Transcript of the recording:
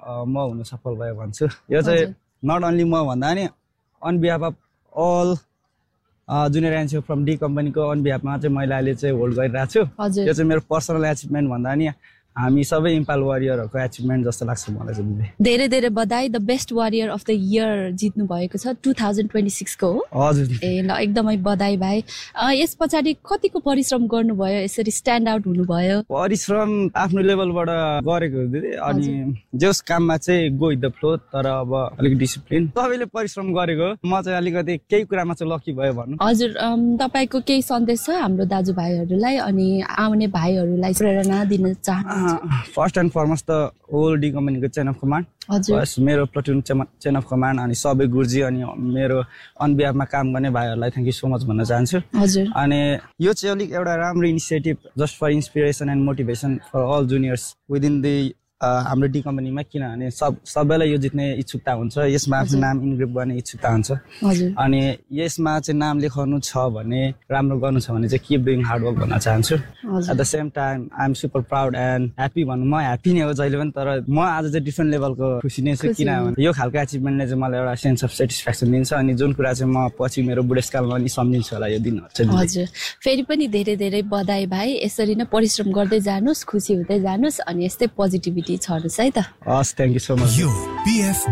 म हुन सफल भयो भन्छु। यो चाहिँ नट ओन्ली म भन्दा नि on behalf of all junior एनसिओ from D कम्पनीको अन बिहाफमा चाहिँ मैले अहिले चाहिँ होल्ड गरिरहेको छु। यो चाहिँ मेरो पर्सनल एचिभमेन्ट भन्दा नि हामी सबै इम्पाल वारियरहरूको एचिभमेन्ट जस्तो लाग्छ मलाई चाहिँ। धेरै धेरै बधाई। The best warrior of the year जित्नु भएको छ 2026 को हो। हजुर ए ल एकदमै बधाई भाइ। यस पछाडि कतिको परिश्रम गर्नुभयो यसरी स्ट्यान्ड आउट हुनुभयो? परिश्रम आफ्नो लेभलबाट गरेको हो दिदी। अनि जस काममा चाहिँ गो विथ द फ्लो, तर अब अलिक डिसिप्लिन सबैले परिश्रम गरेको। म चाहिँ अलिकति केही कुरामा चाहिँ लकी भयो भन्नु। हजुर तपाईको केही सन्देश छ हाम्रो दाजुभाइहरूलाई अनि आउने भाइहरूलाई प्रेरणा दिन चाहनुहुन्छ? फर्स्ट एन्ड फरमोस्ट त होल डी कम्पनीको चेन अफ कमान्ड, बस मेरो प्लाटुन चेन अफ कमान्ड अनि सबै गुरुजी अनि मेरो अन बिहाफमा काम गर्ने भाइहरूलाई थ्याङ्क यू सो मच भन्न चाहन्छु। अनि यो चाहिँ अलिक एउटा राम्रो initiative just for inspiration and motivation for all juniors within the हाम्रो डी कम्पनीमा, किनभने सबैलाई यो जित्ने इच्छुकता हुन्छ, यसमा आफ्नो नाम इन्ग्रेभ गर्ने इच्छुकता हुन्छ। अनि यसमा चाहिँ नाम लेखाउनु छ भने, राम्रो गर्नु छ भने चाहिँ किप डुइङ हार्ड वर्क भन्न चाहन्छु। At the same time I am super proud and happy भन्नु, म ह्याप्पी नै हो जहिले पनि, तर म आज चाहिँ डिफ्रेन्ट लेभलको खुसी नै छु, किनभने यो खालको एचिभमेन्टले चाहिँ मलाई एउटा सेन्स अफ सेटिस्फ्याक्सन दिन्छ। अनि जुन कुरा चाहिँ म पछि मेरो बुढेसकालमा पनि सम्झिन्छु होला यो दिनहरू चाहिँ। हजुर फेरि पनि धेरै धेरै बधाई भाइ। यसरी नै परिश्रम गर्दै जानुहोस्, खुसी हुँदै जानुहोस् अनि यस्तै पोजिटिभिटी छर्नुहोस् है त। हस् थ्याङ्क यू सो मच।